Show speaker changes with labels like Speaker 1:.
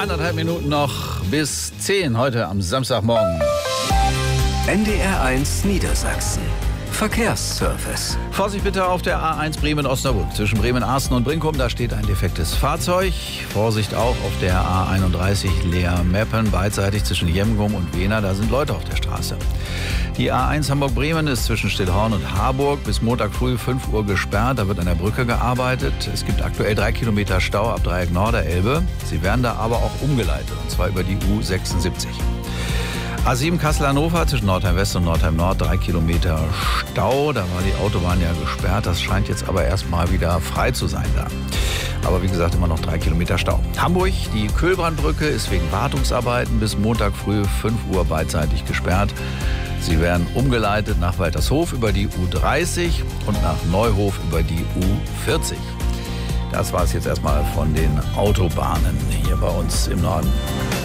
Speaker 1: 1,5 Minuten noch bis 10 heute am Samstagmorgen.
Speaker 2: NDR1 Niedersachsen. Verkehrsservice.
Speaker 1: Vorsicht bitte auf der A1 Bremen-Osnabrück. Zwischen Bremen-Arsten und Brinkum, da steht ein defektes Fahrzeug. Vorsicht auch auf der A31 Leer-Meppen, beidseitig zwischen Jemgum und Wehner. Da sind Leute auf der Straße. Die A1 Hamburg-Bremen ist zwischen Stillhorn und Harburg bis Montag früh 5 Uhr gesperrt. Da wird an der Brücke gearbeitet. Es gibt aktuell 3 Kilometer Stau ab Dreieck Norderelbe. Sie werden da aber auch umgeleitet, und zwar über die U76. A7 Kassel-Hannover zwischen Nordheim-West und Nordheim-Nord, 3 Kilometer Stau. Da war die Autobahn ja gesperrt. Das scheint jetzt aber erstmal wieder frei zu sein da. Aber wie gesagt, immer noch 3 Kilometer Stau. Hamburg, die Köhlbrandbrücke ist wegen Wartungsarbeiten bis Montag früh 5 Uhr beidseitig gesperrt. Sie werden umgeleitet nach Waltershof über die U30 und nach Neuhof über die U40. Das war es jetzt erstmal von den Autobahnen hier bei uns im Norden.